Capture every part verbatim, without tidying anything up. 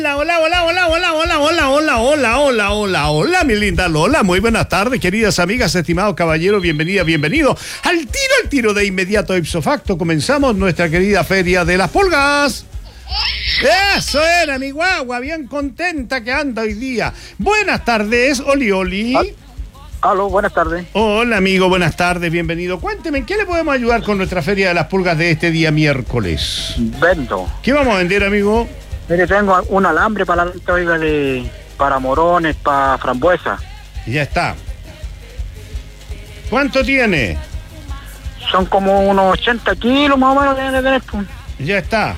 Hola, hola, hola, hola, hola, hola, hola, hola, hola, hola, hola, hola, mi linda Lola. Muy buenas tardes, queridas amigas, estimados caballeros, bienvenida, bienvenido. Al tiro, al tiro de inmediato, ipso facto, comenzamos nuestra querida Feria de las Pulgas. Eso era, mi guagua, bien contenta que anda hoy día. Buenas tardes, Oli Oli. Al- Aló, buenas tardes. Hola, amigo, buenas tardes, bienvenido. Cuénteme, ¿en qué le podemos ayudar con nuestra Feria de las Pulgas de este día miércoles? Vendo. ¿Qué vamos a vender, amigo? Mire, tengo un alambre para la venta, oiga, de, para morones, para frambuesa. Ya está. ¿Cuánto tiene? Son como unos ochenta kilos más o menos de, de, de esto. Ya está.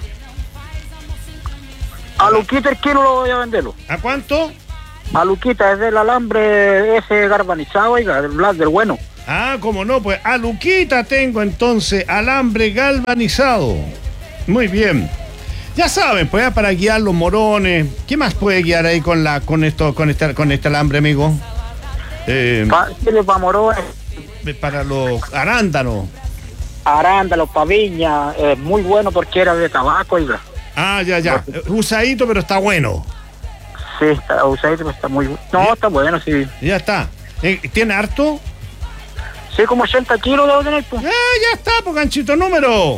A Luquita el kilo lo voy a venderlo. ¿A cuánto? A Luquita es del alambre ese galvanizado, oiga, del blas del bueno. Ah, cómo no, pues a Luquita tengo entonces alambre galvanizado. Muy bien. Ya saben, pues para guiar los morones. ¿Qué más puede guiar ahí con la con esto con este con este alambre, amigo? Eh, Pa, para morones, para los arándanos. arándanos, pa' viña, es muy bueno porque era de tabaco, oiga. Ah, ya, ya. Usadito, pero está bueno. Sí, está usadito, pero está muy bueno. No, está bueno, sí. Ya está. Eh, ¿Tiene harto? Sí, como ochenta kilos debo tener, pues. Ah, ya está, pues ganchito número.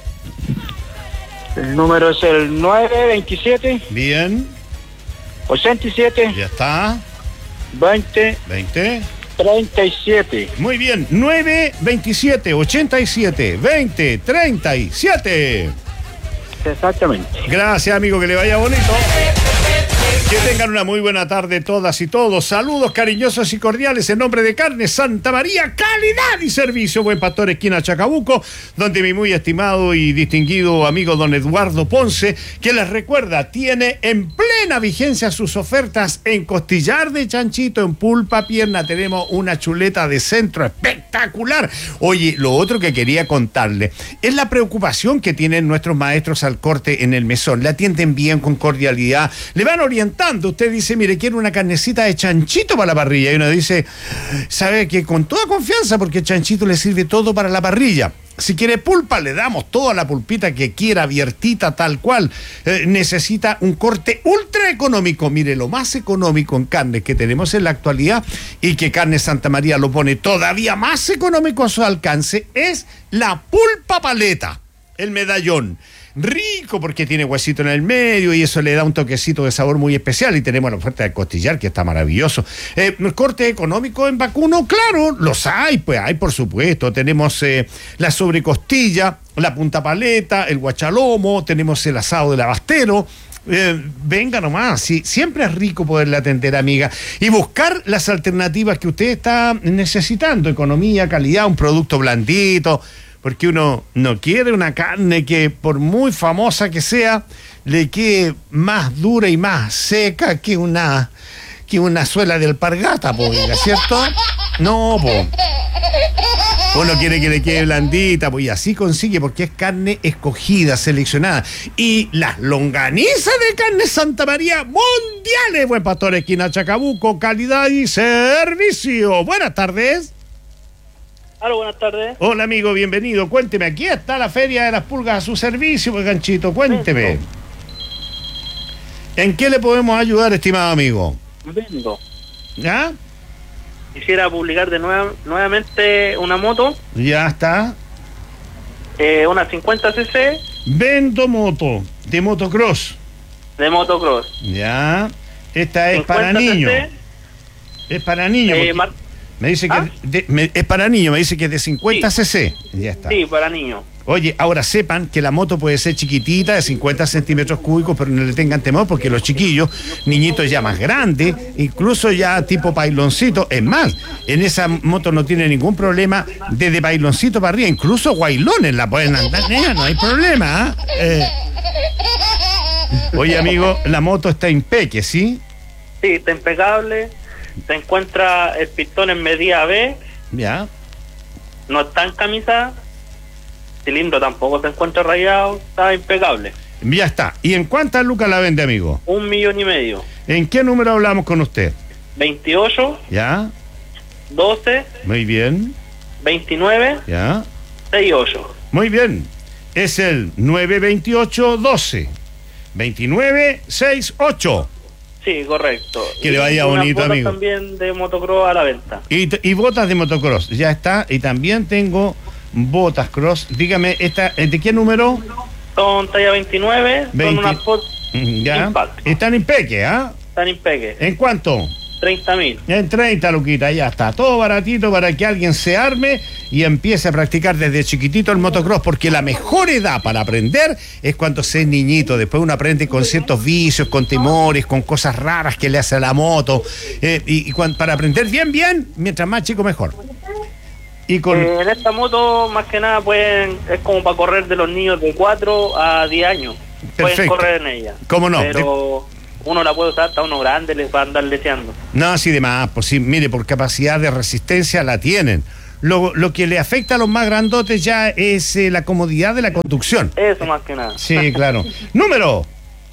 El número es el nueve veintisiete Bien. ochenta y siete Ya está. veinte veinte. treinta y siete. Muy bien. nueve, veintisiete, ochenta y siete, veinte, treinta y siete. Exactamente. Gracias, amigo, que le vaya bonito. Que tengan una muy buena tarde todas y todos. Saludos cariñosos y cordiales en nombre de Carnes Santa María, calidad y servicio. Buen Pastor, esquina Chacabuco, donde mi muy estimado y distinguido amigo don Eduardo Ponce, que les recuerda, tiene en plena vigencia sus ofertas en costillar de chanchito, en pulpa pierna. Tenemos una chuleta de centro espectacular. Oye, lo otro que quería contarle es la preocupación que tienen nuestros maestros al corte en el mesón. Le atienden bien, con cordialidad, le van orientando. Usted dice, mire, quiero una carnecita de chanchito para la parrilla. Y uno dice, sabe que con toda confianza, porque el chanchito le sirve todo para la parrilla. Si quiere pulpa, le damos toda la pulpita que quiera, abiertita, tal cual. Eh, necesita un corte ultra económico. Mire, lo más económico en carnes que tenemos en la actualidad, y que Carnes Santa María lo pone todavía más económico a su alcance, es la pulpa paleta, el medallón. Rico porque tiene huesito en el medio y eso le da un toquecito de sabor muy especial. Y tenemos la oferta de costillar, que está maravilloso. Eh, corte económico en vacuno, claro, los hay, pues hay, por supuesto. Tenemos eh, la sobrecostilla, la punta paleta, el guachalomo, tenemos el asado del abastero. Eh, venga nomás, sí, siempre es rico poderle atender, amiga, y buscar las alternativas que usted está necesitando: economía, calidad, un producto blandito, porque uno no quiere una carne que, por muy famosa que sea, le quede más dura y más seca que una que una suela de alpargata, po, ¿cierto? No, po. Uno quiere que le quede blandita, pues, y así consigue, porque es carne escogida, seleccionada. Y las longanizas de Carnes Santa María, mundiales. Buen Pastor, esquina Chacabuco, calidad y servicio. Buenas tardes. Hola, buenas tardes. Hola, amigo, bienvenido. Cuénteme, aquí está la Feria de las Pulgas a su servicio, pues, ganchito, cuénteme. ¿En qué le podemos ayudar, estimado amigo? Vendo. ¿Ya? Quisiera publicar de nuevo, nuevamente una moto, Ya está. eh, una cincuenta cc Vendo moto, de motocross. de motocross. Ya. Esta es para cincuenta niños. cc, Es para niños. eh, porque mar- me dice que ¿Ah? de- me- es para niños, me dice que es de cincuenta Sí. cc. Ya está. sí, para niños. Oye, ahora sepan que la moto puede ser chiquitita, de cincuenta centímetros cúbicos, pero no le tengan temor, porque los chiquillos, niñitos ya más grandes, incluso ya tipo pailoncito, es más, en esa moto no tiene ningún problema desde pailoncito para arriba, incluso guailones la pueden andar, nena, no hay problema. ¿Ah? Eh. Oye, amigo, la moto está impeque, ¿sí? Sí, está impecable. Se encuentra el pistón en medida B, Ya. no está en camisa. Cilindro tampoco se encuentra rayado, está impecable. Ya está. ¿Y en cuántas lucas la vende, amigo? Un millón y medio. ¿En qué número hablamos con usted? veintiocho, Ya. doce, Muy bien. veintinueve, Ya. sesenta y ocho. Muy bien. Es el nueve veintiocho doce veintinueve sesenta y ocho. Sí, correcto. Que y le vaya bonito, botas amigo. También de motocross a la venta. Y, y botas de motocross, ya está. Y también tengo botas cross. Dígame, esta, ¿de qué número? Son talla veintinueve, veinte. son unas fotos Ya. Impact. Están en peque, ¿ah? Están impeque. ¿En cuánto? treinta mil. En treinta, Luquita, ya está. Todo baratito para que alguien se arme y empiece a practicar desde chiquitito el motocross, porque la mejor edad para aprender es cuando se es niñito. Después uno aprende con ciertos vicios, con temores, con cosas raras que le hace a la moto. Eh, y y cuando, para aprender bien, bien, mientras más chico, mejor. Y con... Eh, en esta moto, más que nada, pueden, es como para correr de los niños de cuatro a diez años. Pueden Perfecto. correr en ella. ¿Cómo no? Pero uno la puede usar hasta uno grande, les va a andar leseando. No, así de más, pues sí, mire, por capacidad de resistencia la tienen. Lo, lo que le afecta a los más grandotes ya es eh, la comodidad de la conducción. Eso más que nada. Sí, claro. Número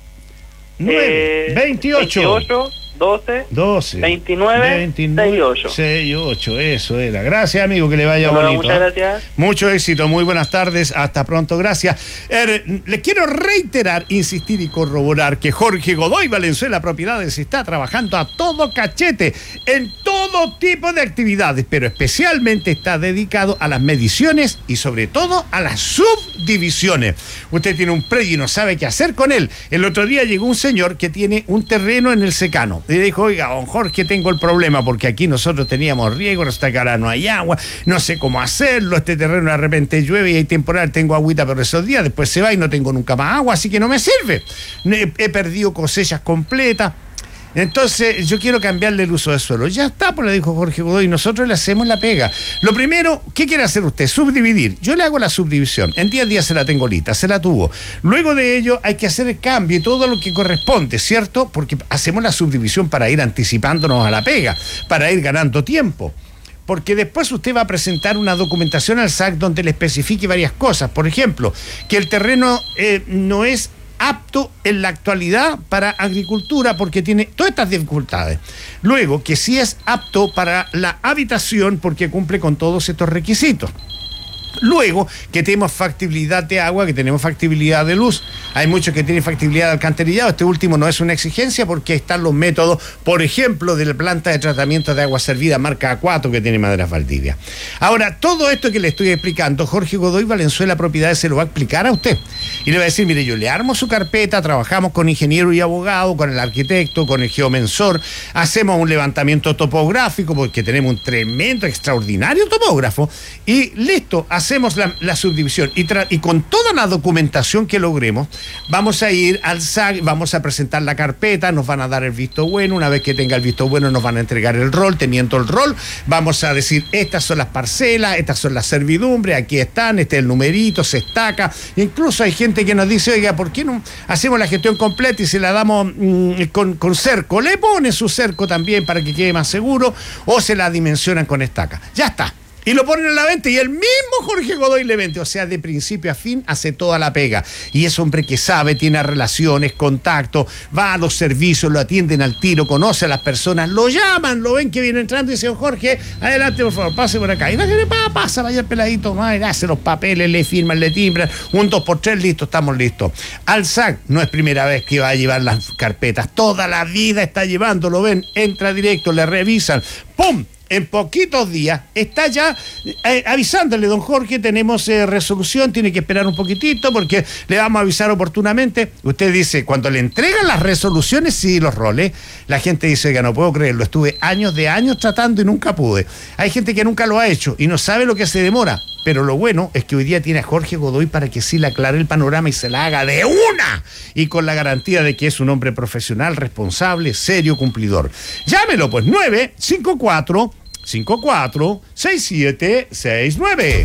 nueve, Eh, veintiocho, veintiocho, doce, doce, veintinueve, sesenta y ocho. sesenta y ocho, eso era. Gracias, amigo, que le vaya Bueno, bonito. muchas ¿eh? gracias. Mucho éxito, muy buenas tardes, hasta pronto, gracias. Er, les quiero reiterar, insistir y corroborar que Jorge Godoy Valenzuela Propiedades está trabajando a todo cachete en todo tipo de actividades, pero especialmente está dedicado a las mediciones y sobre todo a las subdivisiones. Usted tiene un predio y no sabe qué hacer con él. El otro día llegó un señor que tiene un terreno en el secano. Y dijo, oiga, don Jorge, tengo el problema porque aquí nosotros teníamos riego, hasta que ahora no hay agua, no sé cómo hacerlo, este terreno de repente llueve y hay temporal, tengo agüita pero esos días, después se va y no tengo nunca más agua, así que no me sirve. He, he perdido cosechas completas. Entonces yo quiero cambiarle el uso del suelo. Ya está, pues le dijo Jorge Godoy, nosotros le hacemos la pega. Lo primero, ¿qué quiere hacer usted? Subdividir. Yo le hago la subdivisión. En diez días se la tengo lista, se la tuvo. Luego de ello hay que hacer el cambio y todo lo que corresponde, ¿cierto? Porque hacemos la subdivisión para ir anticipándonos a la pega, para ir ganando tiempo. Porque después usted va a presentar una documentación al S A C donde le especifique varias cosas. Por ejemplo, que el terreno eh, no es apto en la actualidad para agricultura porque tiene todas estas dificultades. Luego, que sí es apto para la habitación porque cumple con todos estos requisitos. Luego, que tenemos factibilidad de agua, que tenemos factibilidad de luz. Hay muchos que tienen factibilidad de alcantarillado. Este último no es una exigencia porque están los métodos, por ejemplo, de la planta de tratamiento de agua servida marca A cuatro que tiene Maderas Valdivia. Ahora, todo esto que le estoy explicando, Jorge Godoy Valenzuela Propiedades se lo va a explicar a usted. Y le va a decir, mire, yo le armo su carpeta, trabajamos con ingeniero y abogado, con el arquitecto, con el geomensor, hacemos un levantamiento topográfico porque tenemos un tremendo, extraordinario topógrafo y listo, hacemos la, la subdivisión y, tra- y con toda la documentación que logremos vamos a ir al S A C, vamos a presentar la carpeta, nos van a dar el visto bueno, una vez que tenga el visto bueno nos van a entregar el rol, teniendo el rol vamos a decir, estas son las parcelas, estas son las servidumbres, aquí están, este es el numerito, se estaca, incluso hay gente que nos dice, oiga, ¿por qué no hacemos la gestión completa y se la damos mmm, con, con cerco? Le ponen su cerco también para que quede más seguro o se la dimensionan con estaca, ya está. Y lo ponen a la venta y el mismo Jorge Godoy le vende, o sea, de principio a fin hace toda la pega. Y es hombre que sabe, tiene relaciones, contacto, va a los servicios, lo atienden al tiro, conoce a las personas, lo llaman, lo ven que viene entrando y dice, Jorge, adelante por favor, pase por acá. Y no quiere, pa, pasa, vaya el peladito, madre, hace los papeles, le firman, le timbran, un dos por tres, listo, estamos listos. Al S A C no es primera vez que va a llevar las carpetas, toda la vida está llevando, lo ven, entra directo, le revisan, ¡pum! En poquitos días está ya eh, avisándole, don Jorge, tenemos eh, resolución, tiene que esperar un poquitito porque le vamos a avisar oportunamente. Usted dice, cuando le entregan las resoluciones y los roles, la gente dice que no puedo creerlo, estuve años de años tratando y nunca pude. Hay gente que nunca lo ha hecho y no sabe lo que se demora. Pero lo bueno es que hoy día tiene a Jorge Godoy para que sí le aclare el panorama y se la haga de una. Y con la garantía de que es un hombre profesional, responsable, serio, cumplidor. Llámelo pues, nueve cinco cuatro cinco cuatro seis siete seis nueve.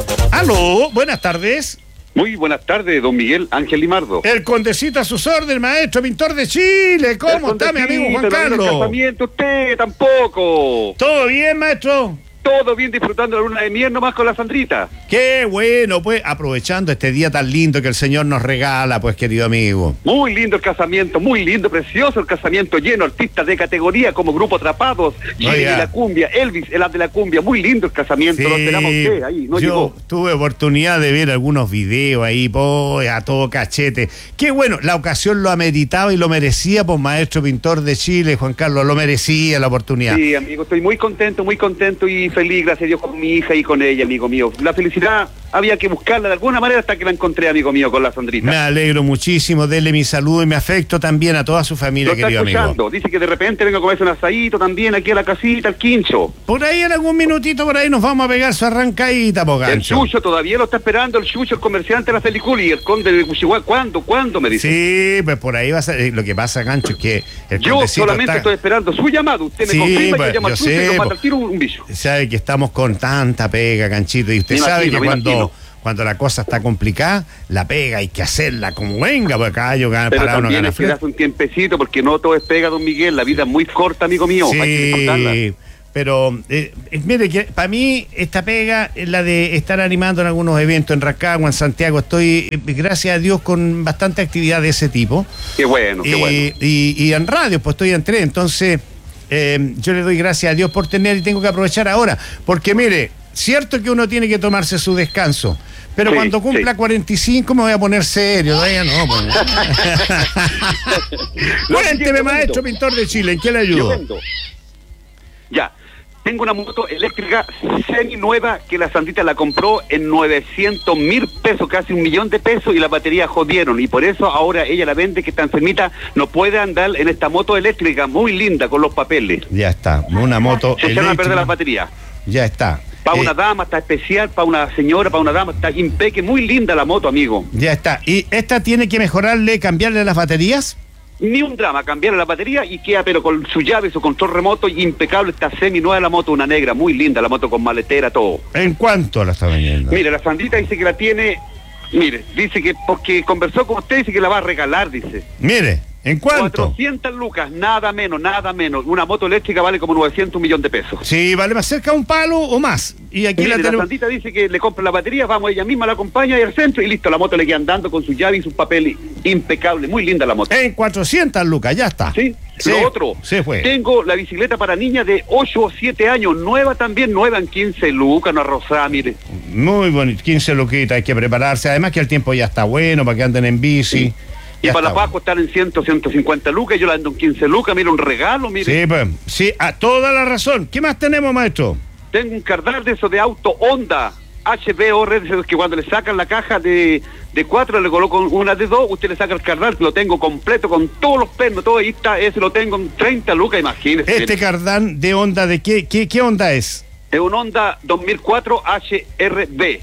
Aló, buenas tardes. Muy buenas tardes, don Miguel Ángel Limardo. El condecito a sus órdenes, maestro pintor de Chile. ¿Cómo está mi amigo Juan Carlos? No usted tampoco. ¿Todo bien, maestro? todo bien, disfrutando la luna de miel nomás con la Sandrita. Qué bueno, pues, aprovechando este día tan lindo que el Señor nos regala, pues, querido amigo. Muy lindo el casamiento, muy lindo, precioso el casamiento, lleno de artistas de categoría como Grupo Atrapados, Jimmy de la Cumbia, Elvis, el as de la cumbia, muy lindo el casamiento, Sí, lo esperamos a usted ahí, no yo llegó. tuve oportunidad de ver algunos videos ahí, pues, a todo cachete. Qué bueno, la ocasión lo ameritaba y lo merecía, pues, maestro pintor de Chile, Juan Carlos, lo merecía la oportunidad. Sí, amigo, estoy muy contento, muy contento y feliz, gracias a Dios, con mi hija y con ella, amigo mío. La felicidad había que buscarla de alguna manera hasta que la encontré, amigo mío, con la Sandrita. Me alegro muchísimo, dele mi saludo y mi afecto también a toda su familia, Lo está querido escuchando, amigo. dice que de repente venga a comerse un asadito también aquí a la casita, al quincho. Por ahí en algún minutito, por ahí nos vamos a pegar su arrancadita, po, El gancho. Chucho todavía lo está esperando, el Chucho, el comerciante de la película y el conde de Cuchiguá. ¿Cuándo? ¿Cuándo? Me dice. Sí, pues por ahí va a ser. eh, Lo que pasa, gancho, es que el Yo condecito solamente está- estoy esperando su llamado. Usted me Sí, confirma pues, que llama al yo Chucho y sé, nos manda pues. al tiro un, un bicho. Sabe que estamos con tanta pega, ganchito, y usted Me sabe imagino, que me cuando, imagino. cuando la cosa está complicada, la pega hay que hacerla como venga, porque acá yo gano Pero para uno también gana hay que darse un tiempecito porque no todo es pega, don Miguel. La vida es muy corta, amigo mío. Hay que disfrutarla. Sí, pero eh, eh, mire que para mí esta pega es la de estar animando en algunos eventos en Rancagua, en Santiago. Estoy, eh, gracias a Dios, con bastante actividad de ese tipo. Qué bueno, qué y, bueno. y, y en radio, pues estoy en tres, entonces eh, yo le doy gracias a Dios por tener y tengo que aprovechar ahora, porque mire, cierto que uno tiene que tomarse su descanso, pero Sí, cuando cumpla sí. cuarenta y cinco me voy a poner serio, todavía no. Pues. Lo Cuénteme, siguiente, maestro Wendo. pintor de Chile, ¿en qué le Yo ayudo? vendo. Ya. Tengo una moto eléctrica semi nueva que la Sandrita la compró en novecientos mil pesos, casi un millón de pesos, y la batería jodieron. Y por eso ahora ella la vende, que está enfermita, no puede andar en esta moto eléctrica muy linda con los papeles. Ya está, una moto Se echaron a perder eléctrica. las baterías. Ya está. Para Eh, una dama está especial, para una señora, para una dama está impeque, muy linda la moto, amigo. Ya está. ¿Y esta tiene que mejorarle, cambiarle las baterías? Ni un drama, cambiarle la batería y queda, pero con su llave, su control remoto, impecable, está semi nueva la moto, una negra, muy linda la moto con maletera, todo. ¿En cuánto la está vendiendo? Mire, la Sandrita dice que la tiene, mire, dice que porque conversó con usted, dice que la va a regalar, dice. Mire, ¿en cuánto? cuatrocientas lucas, nada menos, nada menos. Una moto eléctrica vale como novecientos millones de pesos. Sí, vale más cerca un palo o más. Y aquí Mire, la la tenemos. Sandrita dice que le compra la batería, vamos, ella misma la acompaña y al centro y listo, la moto le queda andando con su llave y sus papeles, impecable, muy linda la moto. En cuatrocientas lucas, ya está. Sí, Sí, lo otro, se fue. tengo la bicicleta para niñas de ocho o siete años, nueva también, nueva en quince lucas, una rosada, mire. Muy bonito, quince luquitas, hay que prepararse. Además que el tiempo ya está bueno para que anden en bici. Y Ya para la está Paco están en cien, ciento cincuenta lucas, yo la ando en quince lucas, mire, un regalo, mire. Sí, pues, sí, a toda la razón. ¿Qué más tenemos, maestro? Tengo un cardal de esos de auto Honda, H B O R, de esos que cuando le sacan la caja de, de cuatro, le coloco una de dos, usted le saca el cardal, lo tengo completo con todos los pernos, todo ahí está, ese lo tengo en treinta lucas, imagínese. Este mire. cardán de onda, ¿de qué, qué, qué onda es? Es un Honda dos mil cuatro H R B.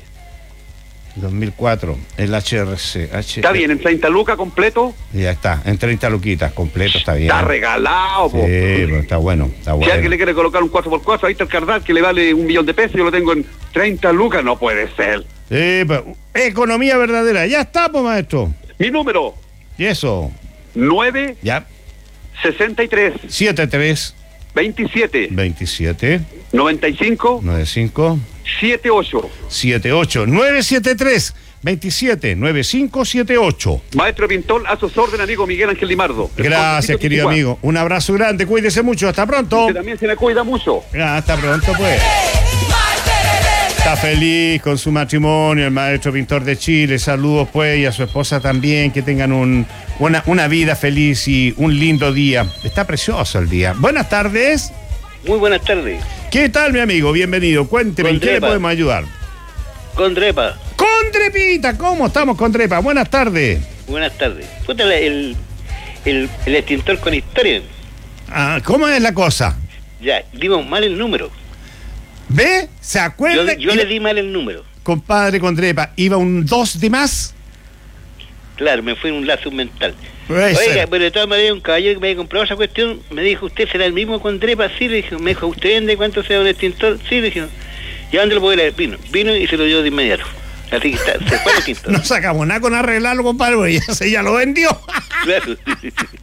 dos mil cuatro, el H R C. H... Está bien, en treinta lucas completo. Ya está, en treinta luquitas, completo, está bien. Está regalado, Sí, po. pero está bueno, está Si bueno. alguien le quiere colocar un cuatro por cuatro, ahí está el cardal que le vale un millón de pesos, yo lo tengo en treinta lucas, no puede ser. Sí, pero, economía verdadera, ya está, pues, maestro. Mi número, Y eso, nueve ya, sesenta y tres siete tres veintisiete veintisiete noventa y cinco noventa y cinco setenta y ocho. setenta y ocho nueve siete tres veintisiete noventa y cinco setenta y ocho. Maestro Pintor, a sus órdenes, amigo Miguel Ángel Limardo. Gracias, querido amigo. Un abrazo grande, cuídese mucho, hasta pronto. Usted también se me cuida mucho. Ah, hasta pronto, pues. Está feliz con su matrimonio, el maestro pintor de Chile. Saludos, pues, y a su esposa también. Que tengan un, una, una vida feliz y un lindo día. Está precioso el día. Buenas tardes. Muy buenas tardes. ¿Qué tal, mi amigo? Bienvenido. Cuénteme, ¿en qué le Condrepa. podemos ayudar? Con Drepa. Con Trepita, ¿cómo estamos con Trepa? Buenas tardes. Buenas tardes. Puta, la- el, el, el extintor con historia. Ah, ¿cómo es la cosa? Ya, dimos mal el número. ¿Ve? ¿Se Yo, acuerda? yo le di mal el número. Compadre con Trepa, ¿iba un dos de más? Claro, me fue un lazo mental. Puede Oiga, ser. pero de todas maneras un caballero que me había comprado esa cuestión me dijo, ¿usted será el mismo con Drepa? Sí, le dije, me dijo, ¿usted vende cuánto sea un extintor? Sí, le dije, ¿y a dónde lo puedo ir? Vino, vino y se lo dio de inmediato. Así que está, se fue el extintor. No sacamos nada con arreglarlo, compadre, porque ya, se, ya lo vendió. Claro.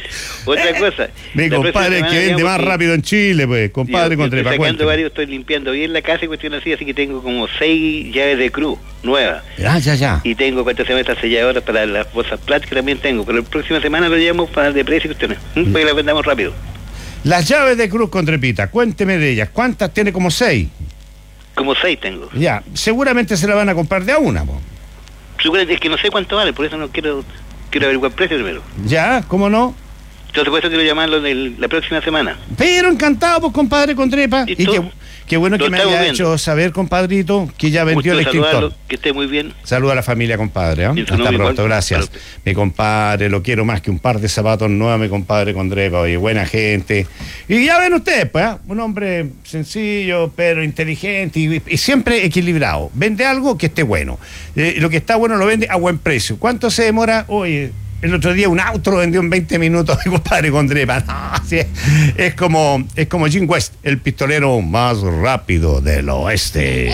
Otra cosa. Mi la próxima compadre semana que vende digamos más que rápido en Chile, pues, compadre yo- yo Contrepa, estoy sacando cuénteme. varios, estoy limpiando bien la casa y cuestión así, así que tengo como seis llaves de cruz nuevas. Ya, ya, ya. Y tengo cuántas se llaman estas selladoras para las bolsas plásticas también tengo, pero la próxima semana lo llevamos para de precio y cuestiones, ¿m? para que las vendamos rápido. Las llaves de Cruz Contrepita, cuénteme de ellas. ¿Cuántas tiene? Como seis. Como seis tengo. Ya, seguramente se la van a comprar de a una, po. Seguramente es que no sé cuánto vale, por eso no quiero quiero averiguar el precio primero. Ya, ¿cómo no? Entonces por eso quiero llamarlo de la próxima semana. Pero encantado, pues, compadre Contrepa. Y ¿Listo? qué, qué bueno Lo que me estamos haya viendo. hecho saber, compadrito, que ya vendió el Gusto extintor. saludarlo, que esté muy bien. Saluda a la familia, compadre. ¿eh? Y su Hasta nombre pronto, igual. gracias. Para usted. Mi compadre, lo quiero más que un par de zapatos nuevos, mi compadre Contrepa. Oye, buena gente. Y ya ven ustedes, pues, ¿eh? Un hombre sencillo, pero inteligente y, y siempre equilibrado. Vende algo que esté bueno. Eh, lo que está bueno lo vende a buen precio. ¿Cuánto se demora? Oye, el otro día un auto lo vendió en veinte minutos, mi compadre Contrepa. No, sí, es como, es como Jim West, el pistolero más rápido del oeste.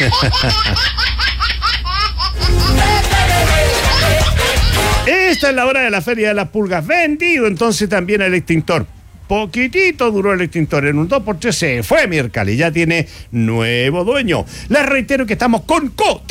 Esta es la hora de la Feria de las Pulgas. Vendido entonces también el extintor. Poquitito duró el extintor, en un dos por tres se fue Mircali, ya tiene nuevo dueño. Les reitero que estamos con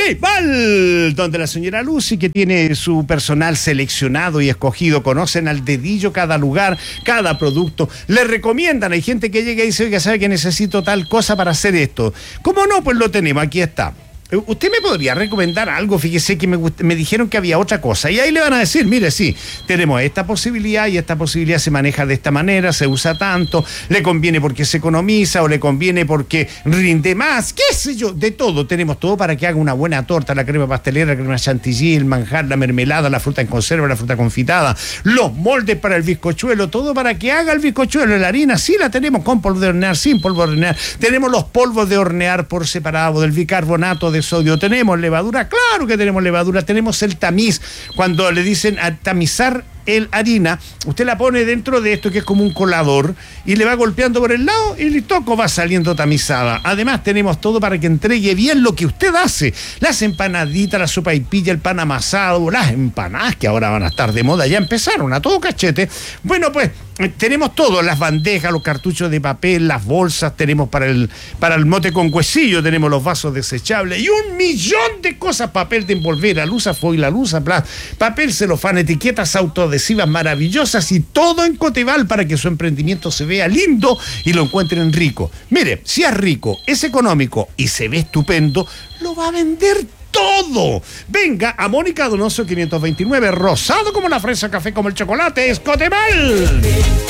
Coteval, donde la señora Lucy, que tiene su personal seleccionado y escogido, conocen al dedillo cada lugar, cada producto, le recomiendan, hay gente que llega y dice, oiga, sabe que necesito tal cosa para hacer esto. ¿Cómo no? Pues lo tenemos, aquí está. ¿Usted me podría recomendar algo? Fíjese que me, gust- me dijeron que había otra cosa. Y ahí le van a decir, mire, sí, tenemos esta posibilidad y esta posibilidad se maneja de esta manera, se usa tanto, le conviene porque se economiza o le conviene porque rinde más, qué sé yo, de todo. Tenemos todo para que haga una buena torta, la crema pastelera, la crema chantilly, el manjar, la mermelada, la fruta en conserva, la fruta confitada, los moldes para el bizcochuelo, todo para que haga el bizcochuelo. La harina sí la tenemos con polvo de hornear, sin polvo de hornear. Tenemos los polvos de hornear por separado, del bicarbonato de sodio, tenemos levadura, claro que tenemos levadura, tenemos el tamiz, cuando le dicen a tamizar el harina, usted la pone dentro de esto que es como un colador y le va golpeando por el lado y listo, va saliendo tamizada. Además tenemos todo para que entregue bien lo que usted hace, las empanaditas, la sopa y pilla, el pan amasado, las empanadas que ahora van a estar de moda, ya empezaron a todo cachete. Bueno, pues tenemos todo, las bandejas, los cartuchos de papel, las bolsas, tenemos para el, para el mote con huesillo, tenemos los vasos desechables y un millón de cosas, papel de envolver, alusa foil, alusa plas, papel celofán, etiquetas autoadhesivas maravillosas y todo en Coteval para que su emprendimiento se vea lindo y lo encuentren rico. Mire, si es rico, es económico y se ve estupendo, lo va a vender todo. Venga a Mónica Donoso quinientos veintinueve, rosado como la fresa, café como el chocolate, es Coteval.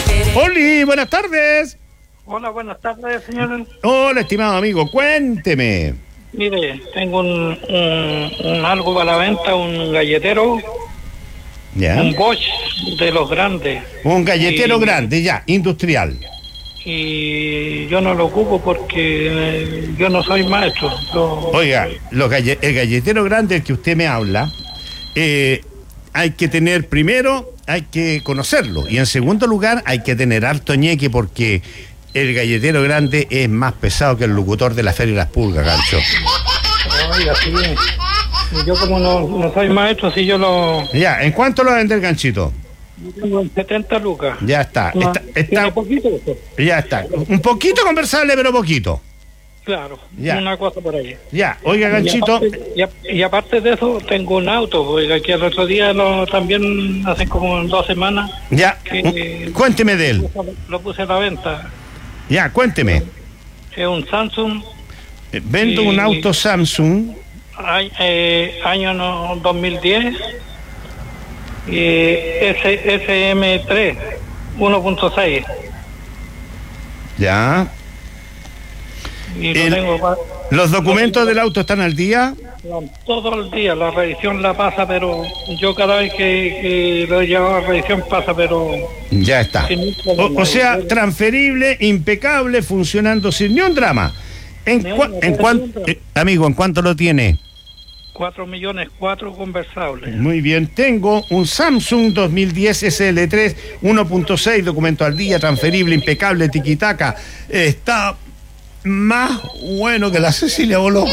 Oli, buenas tardes. Hola, buenas tardes, señor. Hola, estimado amigo, cuénteme. Mire, tengo un, un, un algo para la venta, un galletero, Ya. un Bosch de los grandes. Un galletero Y- grande, ya, industrial. Y yo no lo ocupo porque eh, yo no soy maestro. Yo- Oiga, los galle- el galletero grande del que usted me habla, eh, hay que tener primero, hay que conocerlo. Y en segundo lugar, hay que tener harto ñeque porque el galletero grande es más pesado que el locutor de la Feria de las Pulgas, gancho. Oiga, sí. Y yo como no, no soy maestro, si yo lo Ya, ¿en cuánto lo va a vender, ganchito? tengo en setenta lucas. Ya está, No, está, está- tiene poquito esto. ya está. Un poquito conversable, pero poquito. Claro, Ya. una cosa por ahí. Ya, oiga, Y ganchito. aparte, y, a- y aparte de eso, tengo un auto, oiga, que el otro día lo, también hace como dos semanas Ya, que- un- cuénteme de él. lo puse a la venta. Ya, cuénteme. Es un Samsung, Eh, Vendo Y- un auto Samsung. ay- eh, año no- dos mil diez, y S, S M tres uno punto seis. Ya. Y lo El- tengo pa- ¿Los documentos del auto están al día? todo el día. La revisión la pasa, pero yo cada vez que, que lo he llevado a revisión pasa, pero Ya está. sin ningún O, o sea, problema. transferible, impecable, funcionando sin ni un drama. ¿En, Ni cua- un- en ni cuán- un drama. eh, amigo, ¿en cuánto lo tiene? cuatro millones cuatro conversables. Muy bien, tengo un Samsung dos mil diez S L tres uno punto seis, documento al día, transferible, impecable, tiquitaca. Está más bueno que la Cecilia Boloco.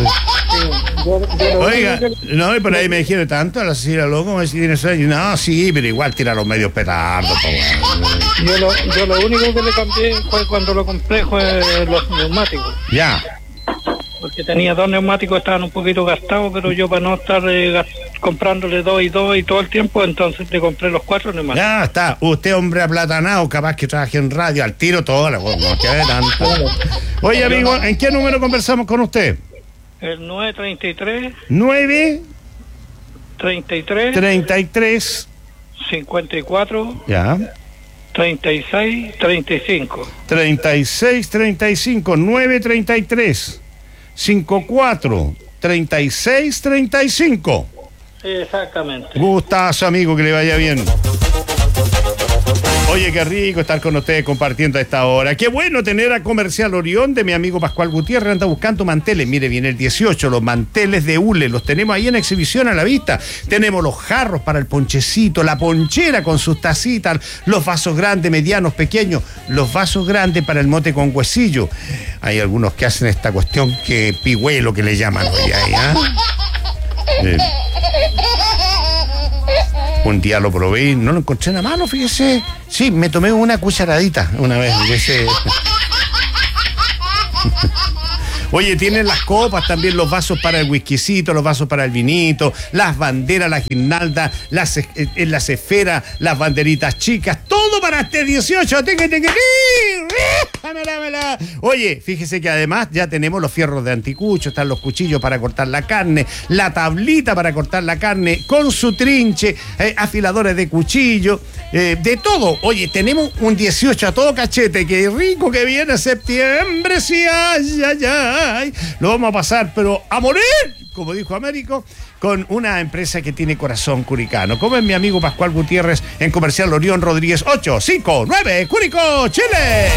Oiga, no, y por ahí me dijeron tanto a la Cecilia Boloco, como si tiene sueño. No, sí, pero igual tira los medios petardos. Yo lo, yo lo único que le cambié fue cuando lo compré fue los neumáticos. Ya. Porque tenía dos neumáticos, estaban un poquito gastados, pero yo para no estar eh, gas- comprándole dos y dos y todo el tiempo, entonces le compré los cuatro neumáticos. Ya está, usted hombre aplatanado, capaz que trabaje en radio, al tiro todo, la no te ve tanto. Oye, amigo, ¿en qué número conversamos con usted? El nueve treinta y tres, nueve treinta y tres, treinta y tres. cincuenta y cuatro, Ya. treinta y seis, treinta y cinco. treinta y seis, treinta y cinco, nueve treinta y tres, cincuenta y cuatro, treinta y seis, treinta y cinco. Exactamente. Gustazo, amigo, que le vaya bien. Oye, qué rico estar con ustedes compartiendo a esta hora. Qué bueno tener a Comercial Orión de mi amigo Pascual Gutiérrez. Anda buscando manteles. Mire, viene el dieciocho, los manteles de hule. Los tenemos ahí en exhibición a la vista. Tenemos los jarros para el ponchecito, la ponchera con sus tacitas, los vasos grandes, medianos, pequeños, los vasos grandes para el mote con huesillo. Hay algunos que hacen esta cuestión que pigüelo que le llaman hoy ahí, ¿ah? Eh. Un día lo probé y no lo encontré en la mano, fíjese. Sí, me tomé una cucharadita una vez. Ese... Oye, tienen las copas, también los vasos para el whiskycito, los vasos para el vinito, las banderas, las guirnaldas, las, eh, las esferas, las banderitas chicas, todo para este dieciocho. Oye, fíjese que además ya tenemos los fierros de anticucho, están los cuchillos para cortar la carne, la tablita para cortar la carne con su trinche, eh, afiladores de cuchillo, eh, de todo. Oye, tenemos un dieciocho a todo cachete, qué rico que viene septiembre, sí, ay, ay, ay. Lo vamos a pasar, pero a morir, como dijo Américo, con una empresa que tiene corazón curicano, como es mi amigo Pascual Gutiérrez en Comercial Orión Rodríguez ocho cinco nueve, Curicó, Chile.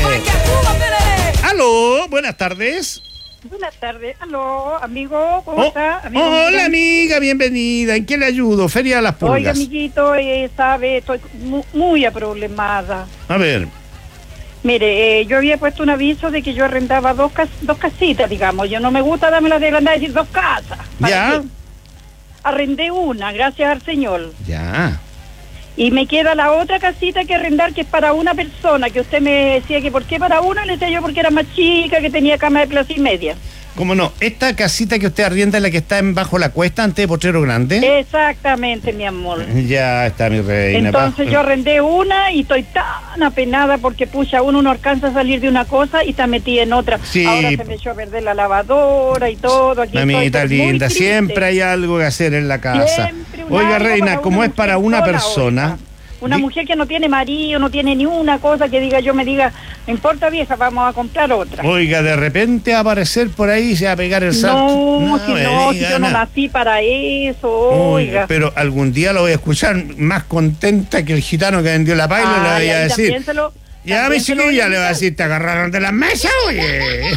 Aló, buenas tardes. Buenas tardes, aló, amigo, ¿cómo Oh, está? Amigo, hola, mira. amiga, bienvenida. ¿En qué le ayudo? Feria de las Pulgas. Oiga, amiguito, eh, sabe, estoy mu- muy aproblemada. A ver, Mire, eh, yo había puesto un aviso de que yo arrendaba dos cas- dos casitas, digamos. Yo no me gusta darme la de agrandar y decir dos casas. ¿Para ya, qué? Arrendé una, gracias al Señor. ya. Y me queda la otra casita que arrendar, que es para una persona, que usted me decía que por qué para una, le decía yo porque era más chica, que tenía cama de plaza y media. ¿Cómo no? Esta casita que usted arrienda es la que está en bajo la cuesta, antes de Potrero Grande. Exactamente, mi amor. Ya está, mi reina. Entonces Pa- yo arrendé una y estoy tan apenada porque, pucha, uno no alcanza a salir de una cosa y está metida en otra. Sí. Ahora se me echó a perder la lavadora y todo. Aquí Mamita estoy, muy linda, triste. siempre hay algo que hacer en la casa. Siempre un Oiga, algo reina, para como una es para mujer una sola, persona... oiga. Una di- mujer que no tiene marido, no tiene ni una cosa que diga, yo me diga, no importa vieja, vamos a comprar otra. Oiga, de repente va a aparecer por ahí y se va a pegar el salto. No, si me no, si diga yo no nada. nací para eso, Oiga, oiga. pero algún día lo voy a escuchar más contenta que el gitano que vendió la paila. Le Ay, voy a ahí decir... también se lo- Ya, mi también se lo voy chiquilla, a le va a invitar. decir, te agarraron de las mesas, oye.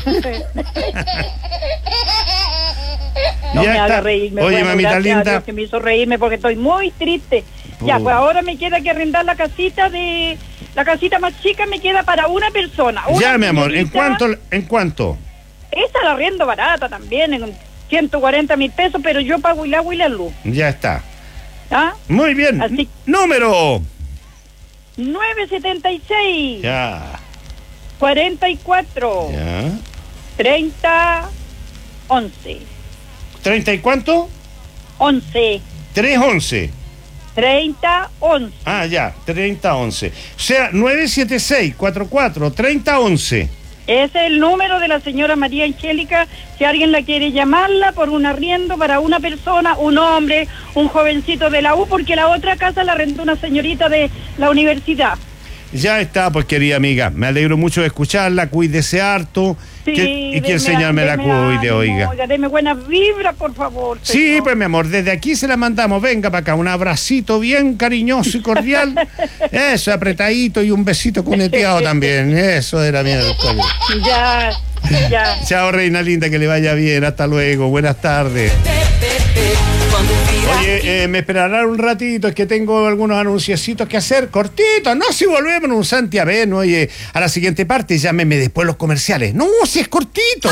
No Ya me está. haga reírme. Oye, bueno, mamita gracias a linda. Dios que me hizo reírme porque estoy muy triste. Ya, Puh. pues ahora me queda que arrendar la casita de... La casita más chica me queda para una persona. Una Ya, mi amor, ¿en señorita- cuánto? ¿En cuánto? Esa la arriendo barata también, en ciento cuarenta mil pesos, pero yo pago el agua y la luz. Ya está. ¿Ah? Muy bien. Así- Número. nueve setenta y seis, Ya. cuarenta y cuatro, Ya. treinta, once. ¿Treinta y cuánto? once. Tres once. treinta, once. Ah, ya. Treinta once. O sea, nueve siete seis, cuatro cuatro, treinta once. Ese es el número de la señora María Angélica, si alguien la quiere llamarla por un arriendo para una persona, un hombre, un jovencito de la U, porque la otra casa la rentó una señorita de la universidad. Ya está, pues querida amiga. Me alegro mucho de escucharla. Cuídese harto. Sí, que, y que el deme Señor me la deme cuide, ánimo, oiga. Oiga, deme buenas vibras, por favor. Sí, señor. pues mi amor, desde aquí se la mandamos. Venga para acá, un abracito bien cariñoso y cordial. Eso, apretadito y un besito cuneteado también. Eso era miércoles. Ya, ya. Chao, reina linda, que le vaya bien. Hasta luego. Buenas tardes. Oye, Eh, me esperarán un ratito, es que tengo algunos anunciecitos que hacer, cortitos. No, si volvemos un Santiago, no, oye, a la siguiente parte, llámeme después los comerciales. No, si es cortito.